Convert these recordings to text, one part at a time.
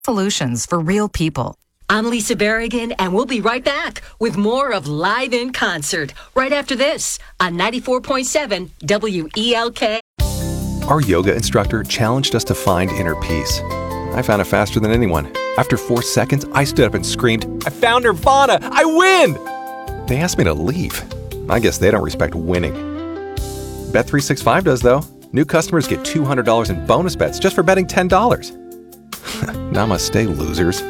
Solutions for real people. I'm Lisa Berrigan, and we'll be right back with more of Live in Concert right after this on 94.7 WELK. Our yoga instructor challenged us to find inner peace. I found it faster than anyone. After 4 seconds, I stood up and screamed, "I found Nirvana! I win!" They asked me to leave. I guess they don't respect winning. Bet365 does, though. New customers get $200 in bonus bets just for betting $10. Namaste, losers.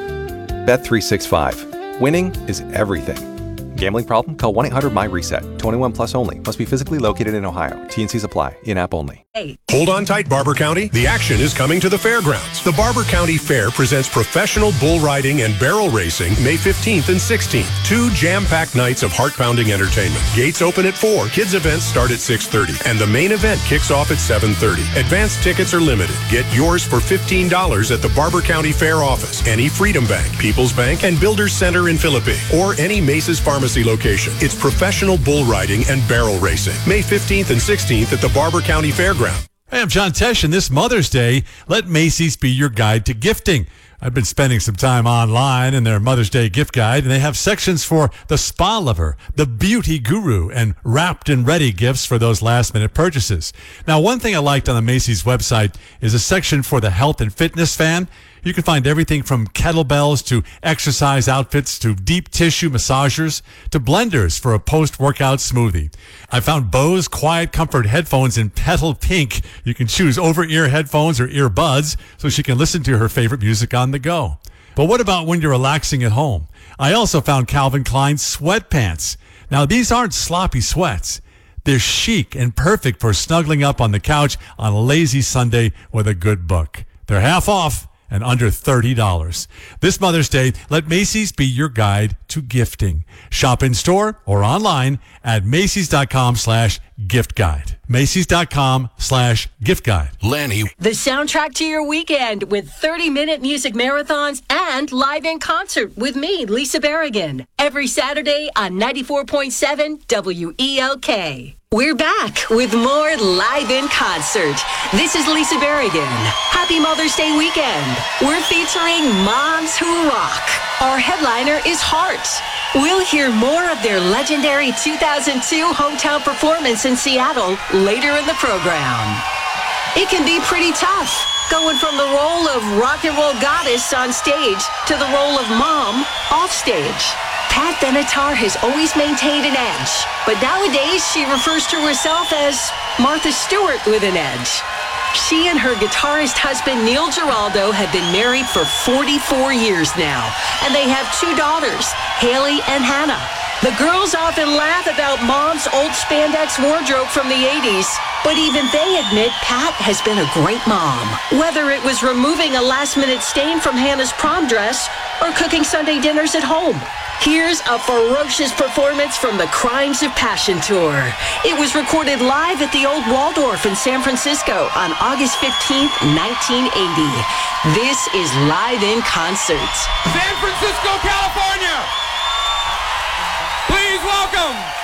Bet365. Winning is everything. Gambling problem? Call 1-800-MY-RESET. 21 plus only. Must be physically located in Ohio. T&Cs apply. In-app only. Hold on tight, Barber County. The action is coming to the fairgrounds. The Barber County Fair presents professional bull riding and barrel racing May 15th and 16th. 2 jam-packed nights of heart-pounding entertainment. Gates open at 4. Kids events start at 6:30. And the main event kicks off at 7:30. Advanced tickets are limited. Get yours for $15 at the Barber County Fair office, any Freedom Bank, People's Bank, and Builders Center in Philippi, or any Mace's Pharmacy location. It's professional bull riding and barrel racing. May 15th and 16th at the Barber County Fairground. Hey, I'm John Tesh, and this Mother's Day, let Macy's be your guide to gifting. I've been spending some time online in their Mother's Day gift guide, and they have sections for the spa lover, the beauty guru, and wrapped and ready gifts for those last-minute purchases. Now, one thing I liked on the Macy's website is a section for the health and fitness fan. You can find everything from kettlebells to exercise outfits to deep tissue massagers to blenders for a post-workout smoothie. I found Bose Quiet Comfort headphones in petal pink. You can choose over-ear headphones or earbuds so she can listen to her favorite music on the go. But what about when you're relaxing at home? I also found Calvin Klein sweatpants. Now, these aren't sloppy sweats. They're chic and perfect for snuggling up on the couch on a lazy Sunday with a good book. They're half off and under $30. This Mother's Day, let Macy's be your guide to gifting. Shop in store or online at Macys.com/gift guide. Macys.com/gift guide. Lanny. The soundtrack to your weekend with 30-minute music marathons and live in concert with me, Lisa Berrigan, every Saturday on 94.7 WELK. We're back with more Live in Concert. This is Lisa Berrigan. Happy Mother's Day weekend. We're featuring Moms Who Rock. Our headliner is Heart. We'll hear more of their legendary 2002 hometown performance in Seattle later in the program. It can be pretty tough, going from the role of rock and roll goddess on stage to the role of mom off stage. Pat Benatar has always maintained an edge, but nowadays she refers to herself as Martha Stewart with an edge. She and her guitarist husband, Neil Giraldo, have been married for 44 years now, and they have 2 daughters, Haley and Hannah. The girls often laugh about Mom's old spandex wardrobe from the 80s, but even they admit Pat has been a great mom. Whether it was removing a last-minute stain from Hannah's prom dress or cooking Sunday dinners at home. Here's a ferocious performance from the Crimes of Passion Tour. It was recorded live at the Old Waldorf in San Francisco on August 15th, 1980. This is Live in Concert. San Francisco, California! Please welcome